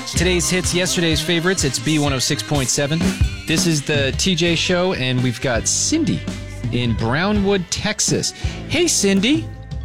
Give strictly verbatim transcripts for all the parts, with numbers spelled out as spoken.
Today's hits, yesterday's favorites. It's B one oh six point seven. This is the T J Show, and we've got Cindy in Brownwood, Texas. Hey, Cindy.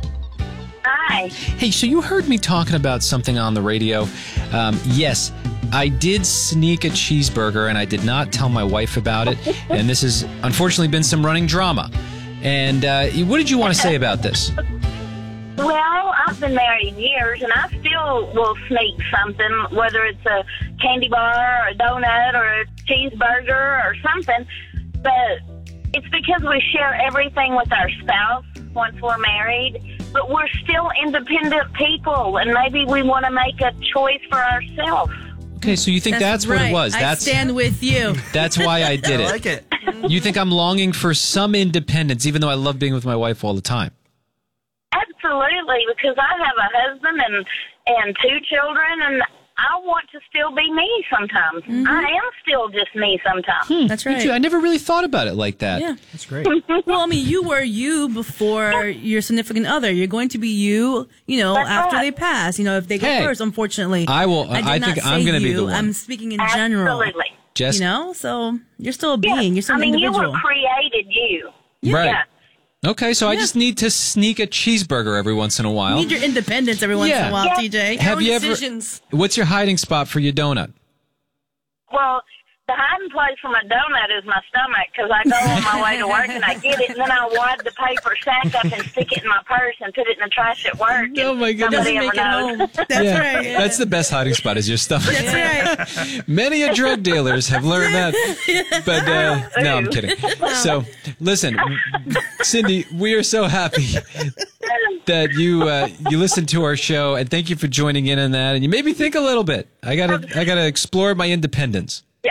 Hi. Hey, so you heard me talking about something on the radio. Um, yes, I did sneak a cheeseburger, and I did not tell my wife about it. And this has unfortunately been some running drama. And uh, what did you want to say about this? Well, I've been married years, and I still will sneak something, whether it's a candy bar or a donut or a cheeseburger or something. But it's because we share everything with our spouse once we're married. But we're still independent people, and maybe we want to make a choice for ourselves. Okay, so you think that's, that's what right. it was? I That's stand with you. That's why I did it. I like it. You think I'm longing for some independence, even though I love being with my wife all the time? Absolutely, because I have a husband and and two children, and I want to still be me sometimes. Mm-hmm. I am still just me sometimes. Hmm, That's right. too. I never really thought about it like that. Yeah. That's great. Well, I mean, you were you before your significant other. You're going to be you, you know, That's after right. they pass. You know, if they go Hey, first, unfortunately. I will- I, did I not think say I'm gonna be you. the one. I'm speaking in general. Absolutely. Just You know, so you're still a being. Yeah. You're still I an mean, individual. you were created you. right. Yeah. Okay, so I Yeah. just need to sneak a cheeseburger every once in a while. You need your independence every once in Yeah. a while, Yeah. T J. Have Your you own ever? decisions. What's your hiding spot for your donut? Well, the hiding place for my donut is my stomach, because I go on my way to work and I get it, and then I wad the paper sack up and stick it in my purse and put it in the trash at work. Oh, and my goodness. Nobody Doesn't ever make it knows. home. That's yeah, right. Yeah. That's the best hiding spot is your stomach. That's right. Many a drug dealers have learned that. But uh, no, I'm kidding. So, listen, Cindy, we are so happy that you uh, you listened to our show, and thank you for joining in on that. And you made me think a little bit. I gotta I gotta explore my independence. Yeah.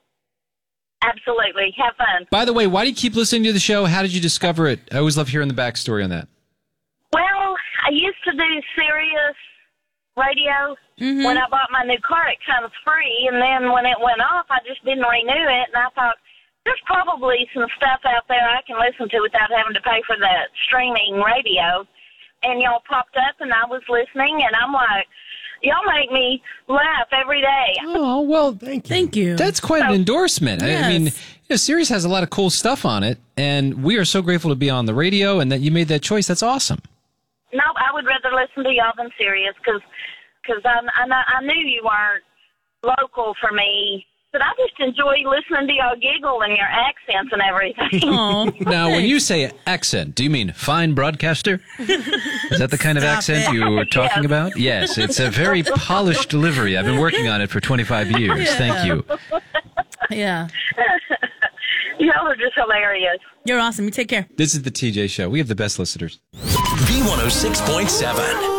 Absolutely. Have fun. By the way, why do you keep listening to the show? How did you discover it? I always love hearing the backstory on that. Well, I used to do Sirius radio. Mm-hmm. When I bought my new car, it comes free, and then when it went off, I just didn't renew it, and I thought, there's probably some stuff out there I can listen to without having to pay for that streaming radio. And y'all popped up, and I was listening, and I'm like, y'all make me laugh every day. Oh, well, Thank you. Thank you. that's quite an endorsement. I- I mean, Yes. you know, Sirius has a lot of cool stuff on it, and we are so grateful to be on the radio and that you made that choice. That's awesome. No, I would rather listen to y'all than Sirius, because cause I, I, kn- I knew you weren't local for me. But I just enjoy listening to y'all giggle and your accents and everything. Aw, Now, when thanks. you say accent, do you mean fine broadcaster? Is that the kind of Stop accent it. you were talking Yes. about? Yes, it's a very polished delivery. I've been working on it for twenty-five years. Thank you. Yeah. Y'all are just hilarious. You're awesome. You take care. This is the T J Show. We have the best listeners. B one oh six point seven.